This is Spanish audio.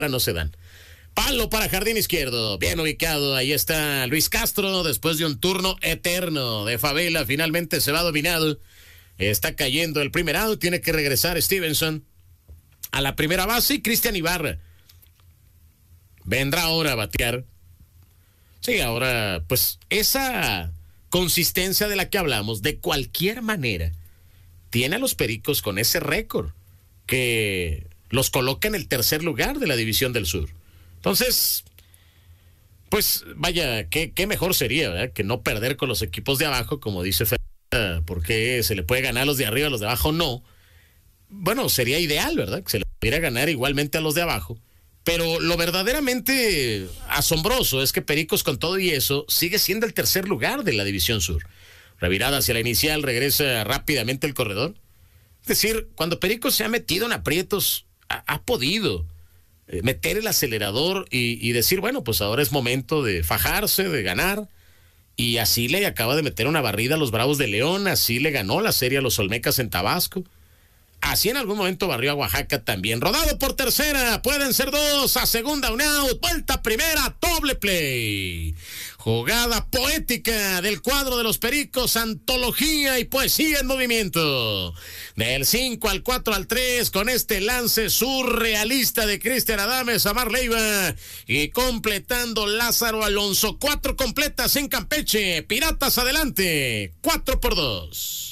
no se dan. Palo para jardín izquierdo, bien ubicado, ahí está Luis Castro, después de un turno eterno de Favela, finalmente se va dominado, está cayendo el primer out, tiene que regresar Stevenson a la primera base y Cristian Ibarra vendrá ahora a batear. Sí, ahora, pues, esa consistencia de la que hablamos, de cualquier manera, tiene a los Pericos con ese récord que los coloca en el tercer lugar de la División del Sur. Entonces, pues, vaya, qué mejor sería, ¿verdad?, que no perder con los equipos de abajo, como dice Fernanda, porque se le puede ganar a los de arriba, a los de abajo no. Bueno, sería ideal, ¿verdad?, que se le pudiera ganar igualmente a los de abajo. Pero lo verdaderamente asombroso es que Pericos, con todo y eso, sigue siendo el tercer lugar de la División Sur. Revirada hacia la inicial, regresa rápidamente el corredor. Es decir, cuando Pericos se ha metido en aprietos, ha podido meter el acelerador y decir, bueno, pues ahora es momento de fajarse, de ganar. Y así le acaba de meter una barrida a los Bravos de León, así le ganó la serie a los Olmecas en Tabasco. Así en algún momento barrió a Oaxaca también. Rodado por tercera, pueden ser dos, a segunda un out, vuelta primera, doble play. Jugada poética del cuadro de los Pericos, antología y poesía en movimiento. Del 5 al 4 al 3, con este lance surrealista de Cristian Adames a Mar Leiva. Y completando Lázaro Alonso, 4 completas en Campeche. Piratas adelante, 4-2.